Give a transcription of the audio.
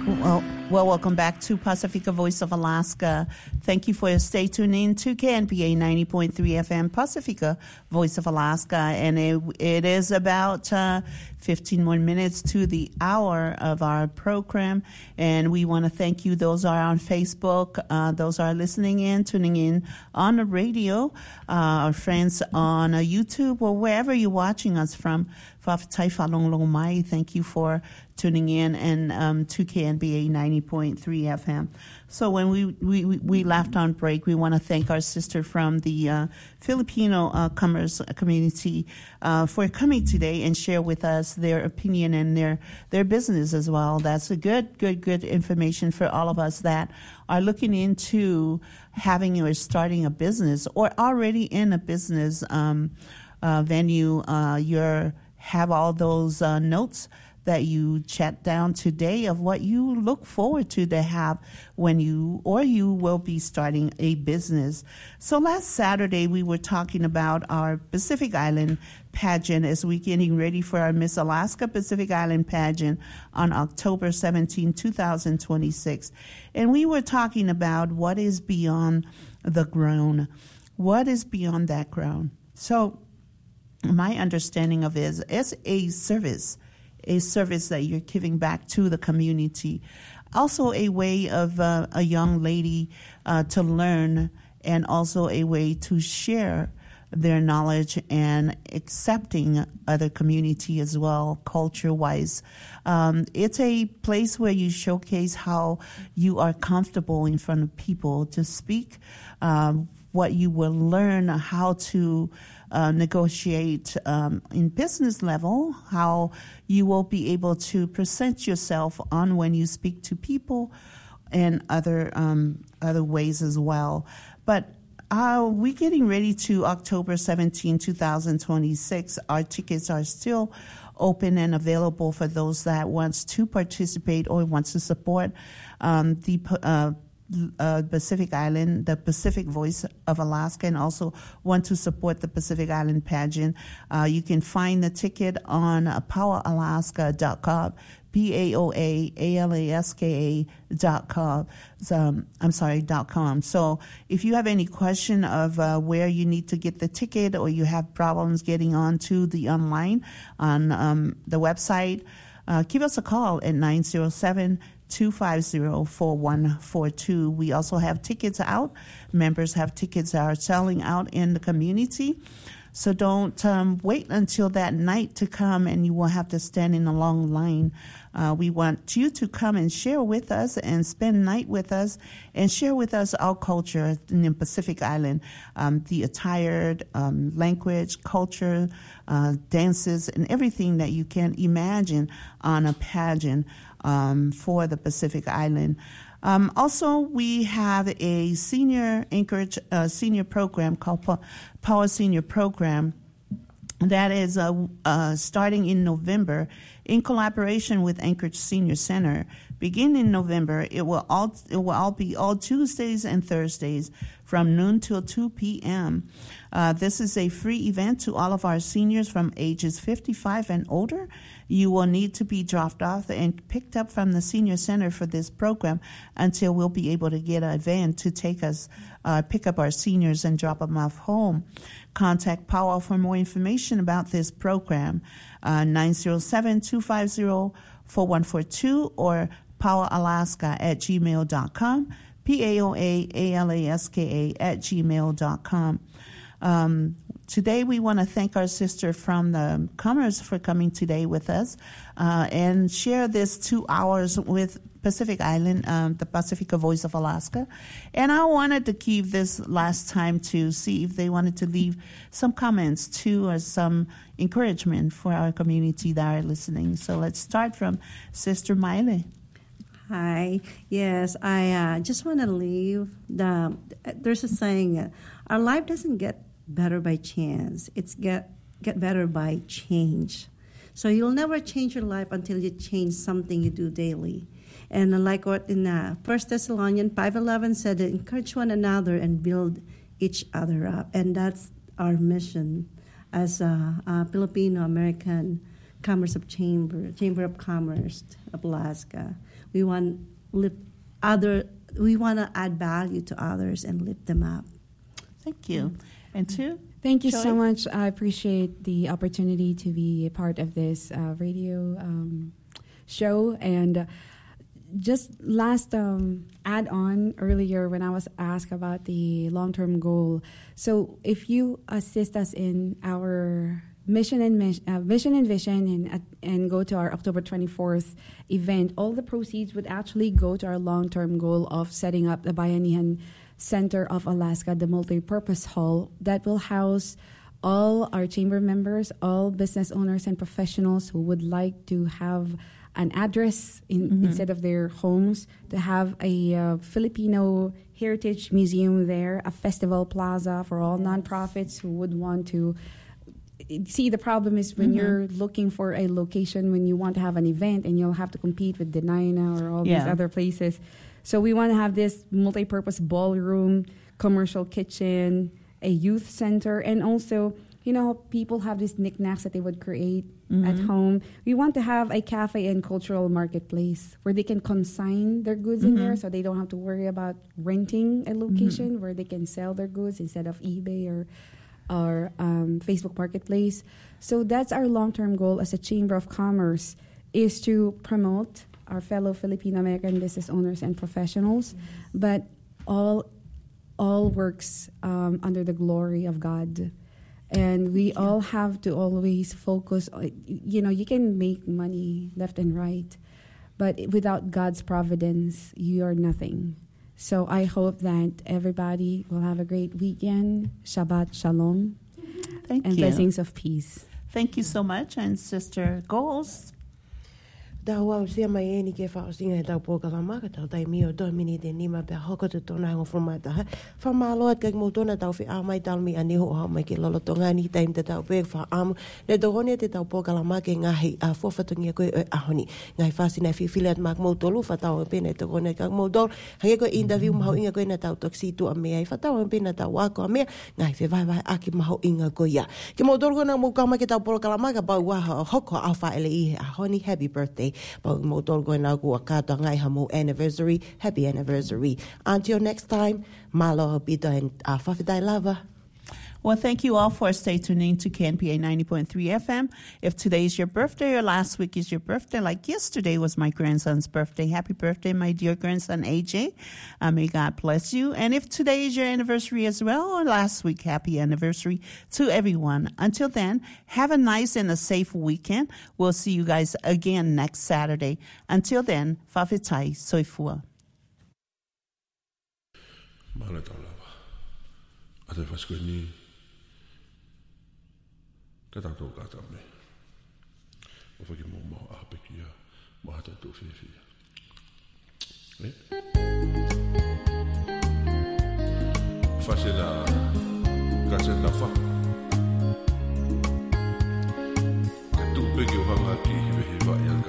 Welcome back to Pacifica Voice of Alaska. Thank you for stay tuned in to KNPA 90.3 FM, Pacifica Voice of Alaska. And it is about 15 more minutes to the hour of our program. And we want to thank you. Those are on Facebook. Those are listening in, tuning in on the radio. Our friends on YouTube or wherever you're watching us from. Thank you for tuning in and to KNBA 90.3 FM. So when we left on break, we want to thank our sister from the Filipino commerce community for coming today and share with us their opinion and their business as well. That's a good information for all of us that are looking into having or starting a business or already in a business venue. Have all those notes that you chat down today of what you look forward to have when you will be starting a business. So last Saturday we were talking about our Pacific Island pageant as we're getting ready for our Miss Alaska Pacific Island pageant on October 17, 2026. And we were talking about what is beyond the ground. What is beyond that ground? So my understanding of it is a service that you're giving back to the community. Also a way of a young lady to learn and also a way to share their knowledge and accepting other community as well, culture-wise. It's a place where you showcase how you are comfortable in front of people to speak, what you will learn, how to negotiate in business level, how you will be able to present yourself on when you speak to people and other ways as well. But we're getting ready to October 17, 2026. Our tickets are still open and available for those that wants to participate or wants to support the Pacific Island, the Pacific Voice of Alaska, and also want to support the Pacific Island pageant. You can find the ticket on PAOAalaska.com, PAOAALASKA.com. .com. So if you have any question of where you need to get the ticket or you have problems getting onto the online on the website, give us a call at 907-250-4142. We also have tickets out. Members have tickets that are selling out in the community. So don't wait until that night to come and you will have to stand in a long line. We want you to come and share with us and spend night with us and share with us our culture in the Pacific Island, the attire, language, culture, dances, and everything that you can imagine on a pageant for the Pacific Island. Also, we have a senior Anchorage senior program called Power Senior Program that is starting in November in collaboration with Anchorage Senior Center. Beginning in November, it will all be all Tuesdays and Thursdays from noon till 2 p.m. This is a free event to all of our seniors from ages 55 and older. You will need to be dropped off and picked up from the Senior Center for this program until we'll be able to get a van to take us, pick up our seniors and drop them off home. Contact Powell for more information about this program, 907-250-4142 or PowellAlaska@gmail.com, PAOAALASKA@gmail.com. Today, we want to thank our sister from the Commerce for coming today with us and share this 2 hours with Pacific Island, the Pacifica Voice of Alaska. And I wanted to keep this last time to see if they wanted to leave some comments too or some encouragement for our community that are listening. So let's start from Sister Miley. Hi. Yes, I just want to leave there's a saying, our life doesn't get better by chance. It's get better by change. So you'll never change your life until you change something you do daily. And like what in 1 Thessalonians 5:11 said, encourage one another and build each other up. And that's our mission as a Filipino-American Commerce of Chamber of Commerce of Alaska. We want to add value to others and lift them up. Thank you. And two? Thank you Joy? so much. I appreciate the opportunity to be a part of this radio show. And just last add-on earlier when I was asked about the long-term goal. So if you assist us in our vision and vision and go to our October 24th event, all the proceeds would actually go to our long-term goal of setting up the Bayanihan Center of Alaska, the multi-purpose hall that will house all our chamber members, all business owners and professionals who would like to have an address instead of their homes, to have a Filipino heritage museum there, a festival plaza for all nonprofits who would want to. See, the problem is when you're looking for a location, when you want to have an event and you'll have to compete with Dena'ina or all these other places. So we want to have this multi-purpose ballroom, commercial kitchen, a youth center, and also, you know, people have these knickknacks that they would create at home. We want to have a cafe and cultural marketplace where they can consign their goods in there, so they don't have to worry about renting a location where they can sell their goods instead of eBay or Facebook Marketplace. So that's our long-term goal as a Chamber of Commerce, is to promote our fellow Filipino-American business owners and professionals, but all works under the glory of God. And we all have to always focus on, you know, you can make money left and right, but without God's providence, you are nothing. So I hope that everybody will have a great weekend. Shabbat Shalom. Thank and you. Blessings of peace. Thank you so much. And Sister Goals. Dawa sia mai eni ke fa singa he tau pokala maka tau tai mio do mini de nima pe hoko te tona ngo from mata ha fa malo at kag mo tona tau fi a mai tal mi ani ho ha mai ke lolo tonga ni time te tau pe fa am le do hone te tau pokala maka ngahi a fo fa tonga ko a honi ngai fa sina fi filet mak mo tolu fa tau pe ne to hone kag mo do ha ko interview ma ho inga ko na tau toksi tu a me ai fa tau pe na tau wa ko me ngai fe vai vai aki ma ho inga ko ya ke mo do ko na mo ka ma ke tau pokala maka ba wa hoko alpha ele i a honi happy birthday. But mo tol going na go akata ngai hamo anniversary. Happy anniversary. Until next time, malo bida and fafidai lava. Well, thank you all for stay tuned in to KNPA 90.3 FM. If today is your birthday or last week is your birthday, like yesterday was my grandson's birthday. Happy birthday, my dear grandson, AJ. May God bless you. And if today is your anniversary as well, or last week, happy anniversary to everyone. Until then, have a nice and a safe weekend. We'll see you guys again next Saturday. Until then, Fafitai Soifua. Katato kata me. O whaki mō maho ahapekia, mahata tō whiwhia. Whasena, kasena wha. Ka tūpeki o hanga ki hiwe he vai anga.